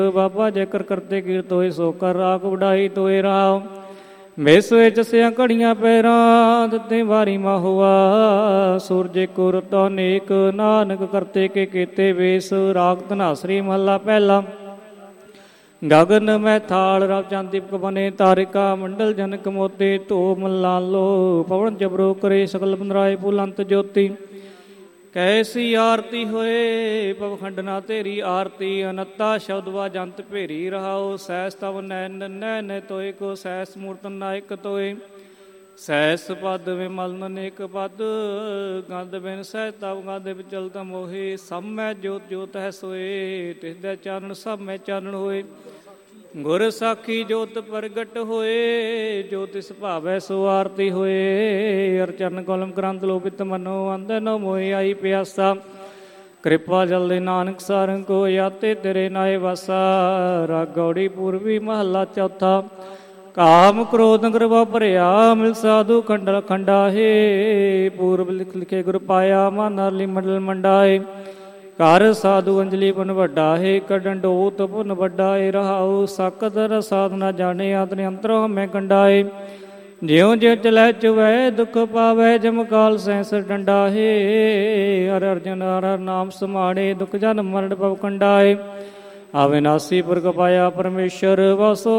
ਬਾਬਾ ਜੇਕਰ ਕਰਤੇ ਕੀਰਤ ਹੋਏ ਸੋ ਕਰ ਰਾਖ ਵਡਾਈ ਤੋਏ ਰਾਮ ਵਿਸ ਵਿੱਚ ਸਿਆ ਘੜੀਆਂ ਪੈਰਾਂ ਦਿੱਤੇ ਵਾਰੀ ਮਾਹੁਆ ਸੂਰਜ ਕੋ ਰਤੋ ਨੇਕ ਨਾਨਕ ਕਰਤੇ ਕੇ ਕੀਤੇ ਵੇਸ ਰਾਗ ਧਨਾਸਰੀ ਮਹੱਲਾ ਪਹਿਲਾ। ਗਗਨ ਮੈਂ ਥਾਲ ਰਵ ਚੰਦ ਦੀਪਕ ਬਨੇ ਤਾਰਿਕਾ ਮੰਡਲ ਜਨਕ ਮੋਤੀ ਧੋ ਮੱਲਾ ਲੋ ਪਵਨ ਜਬਰੋ ਕਰੇ ਸਕਲ ਬੰਦਰਾਏ ਪੁਲੰਤ ਜੋਤੀ ਕੈਸੀ ਆਰਤੀ ਹੋਏ ਪਵਖੰਡ ਨਾ ਤੇਰੀ ਆਰਤੀ ਅਨੱਤਾ ਸ਼ਬਦ ਵਾ ਜੰਤ ਭੇਰੀ ਰਹਾਓ ਸੈਸ ਤਵ ਨੈਨ ਨੈਨ ਤੋਏ ਕੋ ਸੈਸ ਮੂਰਤ ਨਾਇਕ ਤੋਏ ਸੈਸ ਪਦ ਵਿਮਲ ਨਨੇਕ ਪਦ ਗੰਦ ਬਿਨ ਸਹਿ ਤਵ ਗੰਦ ਵਿਚਲਤ ਮੋਹੇ ਸਭ ਮੈਂ ਜੋਤ ਜੋਤ ਹੈ ਸੋਏ ਤਿਸਦੇ ਚਾਨਣ ਸਭ ਮੈਂ ਚਾਨਣ ਹੋਏ ਗੁਰ ਸਾਖੀ ਜੋਤ ਪ੍ਰਗਟ ਹੋਏ ਜੋ ਤਿਸ ਭਾਵੈ ਸੋ ਆਰਤੀ ਹੋਏ ਅਰਚਨ ਕਲਮ ਗ੍ਰੰਥ ਲੋਭਿਤ ਮਨੋ ਅੰਧ ਨ ਮੋਹਿ ਆਈ ਪਿਆਸਾ ਕਿਰਪਾ ਜਲਦੇ ਨਾਨਕ ਸਾਰੰਗ ਕੋ ਆਤੇ ਤੇਰੇ ਨਾਏ ਵਾਸਾ ਰਾਗ ਗੌੜੀ ਪੂਰਬੀ ਮਹੱਲਾ ਚੌਥਾ। ਕਾਮ ਕ੍ਰੋਧ ਗਰਵਾ ਭਰਿਆ ਮਿਲ ਸਾਧੂ ਖੰਡਲ ਖੰਡਾਹੇ ਪੂਰਬ ਲਿਖ ਲਿਖੇ ਗੁਰ ਪਾਇਆ ਮਨ ਨਾਲੀ ਮੰਡਲ ਮੰਡਾਏ ਕਰ ਸਾਧੂ ਅੰਜਲੀ ਪੁਨ ਵੱਡਾ ਹੈ ਕਡੰਡੋਤ ਪੁਨ ਵੱਡਾ ਏ ਰਹਾਉ ਸਕਤ ਸਾਧਨਾ ਜਾਣੇ ਆਤਨੇ ਅੰਤਰੋ ਮੈਂ ਕੰਡਾਏ ਜਿਉ ਜਿਉ ਚਲੈ ਚੁਵੈ ਦੁਖ ਪਾਵੈ ਜਮ ਕਾਲ ਸੈਂਸ ਡੰਡਾ ਹੈ ਹਰਿ ਅਰਜਨ ਹਰਿ ਨਾਮ ਸਮਾਣੇ ਦੁਖ ਜਨ ਮਰਨ ਭਵ ਕੰਡਾਏ ਅਵਿਨਾਸੀ ਪੁਰਖ ਪਾਇਆ ਪਰਮੇਸ਼ਰ ਵਾਸੋ